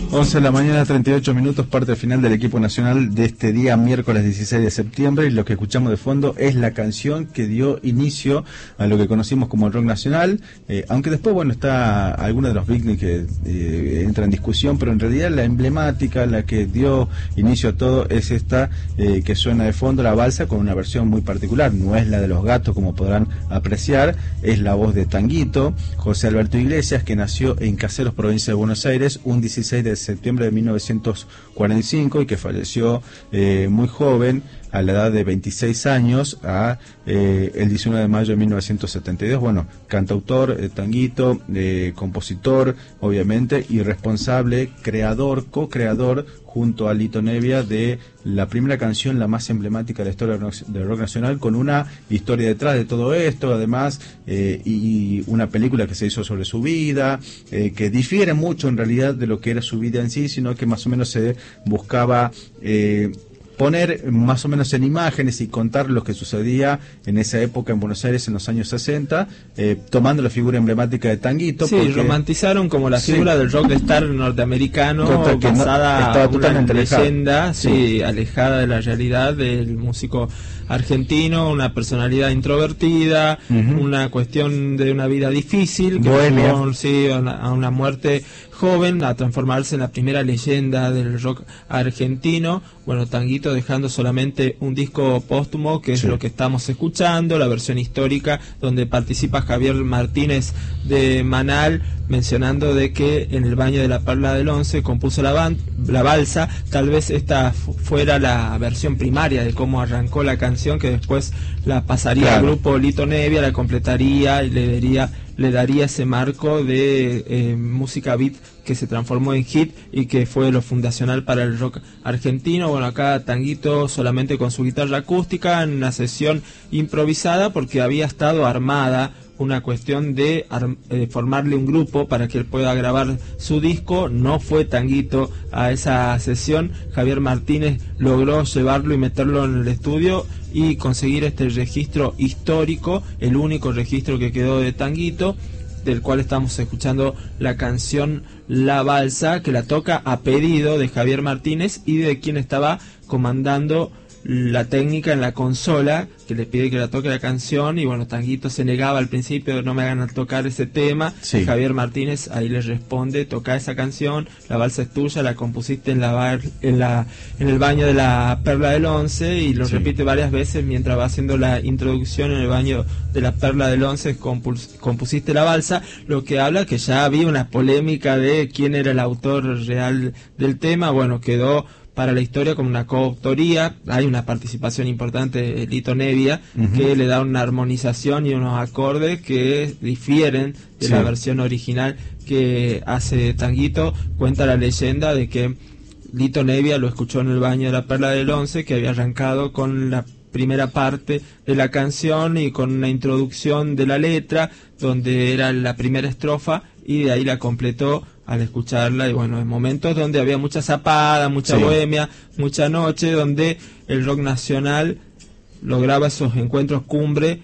11 de la mañana, 38 minutos, parte final del equipo nacional de este día, miércoles 16 de septiembre, y lo que escuchamos de fondo es la canción que dio inicio a lo que conocimos como el rock nacional, aunque después, bueno, está algunos de los beatniks que entran en discusión, pero en realidad la emblemática, la que dio inicio a todo, es esta que suena de fondo, la balsa, con una versión muy particular. No es la de Los Gatos, como podrán apreciar, es la voz de Tanguito, José Alberto Iglesias, que nació en Caseros, provincia de Buenos Aires, un 16 de septiembre de 1945, y que falleció muy joven, a la edad de 26 años, el 19 de mayo de 1972. Bueno, cantautor, Tanguito, compositor, obviamente, y responsable, creador, co-creador, junto a Lito Nevia, de la primera canción, la más emblemática de la historia del rock nacional, con una historia detrás de todo esto, además, y una película que se hizo sobre su vida, que difiere mucho en realidad de lo que era su vida en sí, sino que más o menos se buscaba poner más o menos en imágenes y contar lo que sucedía en esa época en Buenos Aires en los años 60, tomando la figura emblemática de Tanguito. Sí, porque romantizaron como la figura del rockstar norteamericano, basada en una leyenda, alejada de la realidad del músico argentino, una personalidad introvertida, una cuestión de una vida difícil, que a una muerte joven, a transformarse en la primera leyenda del rock argentino. Bueno, Tanguito dejando solamente un disco póstumo, que es lo que estamos escuchando, la versión histórica, donde participa Javier Martínez de Manal, mencionando de que en el baño de la Perla del Once compuso la balsa. Tal vez esta fuera la versión primaria de cómo arrancó la canción, que después la pasaría al grupo Lito Nevia, la completaría y le daría ese marco de música beat que se transformó en hit y que fue lo fundacional para el rock argentino. Bueno, acá Tanguito solamente con su guitarra acústica en una sesión improvisada, porque había estado armada una cuestión de formarle un grupo para que él pueda grabar su disco. No fue Tanguito a esa sesión. Javier Martínez logró llevarlo y meterlo en el estudio y conseguir este registro histórico, el único registro que quedó de Tanguito, del cual estamos escuchando la canción La Balsa, que la toca a pedido de Javier Martínez y de quien estaba comandando la técnica en la consola, que le pide que la toque la canción. Y bueno, Tanguito se negaba al principio, no me hagan tocar ese tema. Y Javier Martínez ahí le responde: toca esa canción, la balsa es tuya, la compusiste en el baño de la Perla del Once, y lo repite varias veces mientras va haciendo la introducción. En el baño de la Perla del Once compusiste la balsa, lo que habla que ya había una polémica de quién era el autor real del tema. Bueno, quedó para la historia como una coautoría. Hay una participación importante de Lito Nevia, que le da una armonización y unos acordes que difieren de la versión original que hace Tanguito. Cuenta la leyenda de que Lito Nevia lo escuchó en el baño de la Perla del Once, que había arrancado con la primera parte de la canción y con una introducción de la letra, donde era la primera estrofa, y de ahí la completó al escucharla. Y bueno, en momentos donde había mucha zapada, mucha bohemia, mucha noche, donde el rock nacional lograba esos encuentros cumbre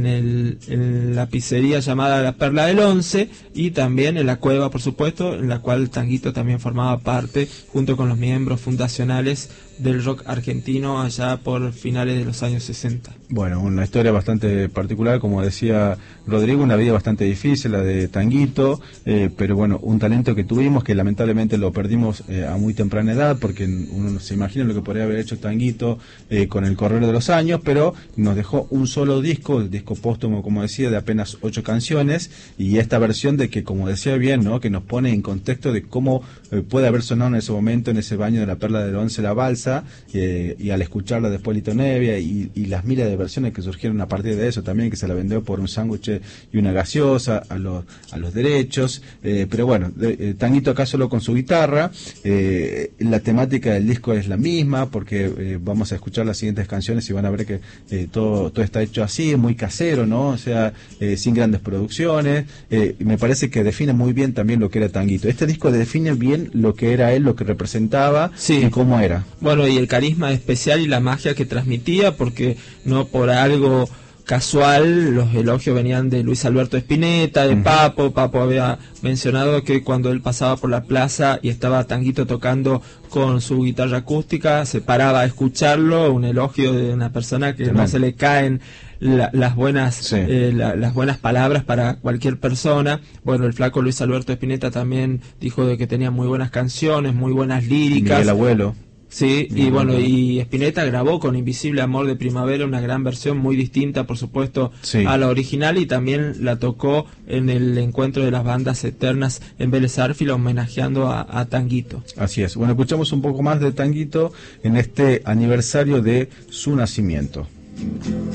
en la pizzería llamada La Perla del Once, y también en la cueva, por supuesto, en la cual Tanguito también formaba parte, junto con los miembros fundacionales del rock argentino allá por finales de los años 60. Bueno, una historia bastante particular, como decía Rodrigo, una vida bastante difícil la de Tanguito, pero bueno, un talento que tuvimos que lamentablemente lo perdimos a muy temprana edad, porque uno no se imagina lo que podría haber hecho Tanguito con el correr de los años, pero nos dejó un solo disco, el disco póstumo, como decía, de apenas 8 canciones, y esta versión de que, como decía bien, ¿no?, que nos pone en contexto de cómo puede haber sonado en ese momento, en ese baño de la Perla del Once, la balsa, y al escucharla después Lito Nevia, y las miles de versiones que surgieron a partir de eso también, que se la vendió por un sándwich y una gaseosa a los derechos, pero bueno, Tanguito acá solo con su guitarra. La temática del disco es la misma, porque vamos a escuchar las siguientes canciones y van a ver que todo está hecho así, muy casero, ¿no? O sea, sin grandes producciones. Me parece que define muy bien también lo que era Tanguito. Este disco define bien lo que era él, lo que representaba y cómo era. Bueno, y el carisma especial y la magia que transmitía, porque no por algo casual, los elogios venían de Luis Alberto Spinetta, de Papo. Papo había mencionado que cuando él pasaba por la plaza y estaba Tanguito tocando con su guitarra acústica, se paraba a escucharlo, un elogio de una persona que no se le caen las buenas las buenas palabras para cualquier persona. Bueno, el flaco Luis Alberto Spinetta también dijo de que tenía muy buenas canciones, muy buenas líricas. El abuelo. Sí, y bueno, y Spinetta grabó con Invisible Amor de Primavera una gran versión muy distinta, por supuesto, a la original, y también la tocó en el encuentro de las bandas eternas en Vélez Arfiel, homenajeando a Tanguito. Así es. Bueno, escuchamos un poco más de Tanguito en este aniversario de su nacimiento.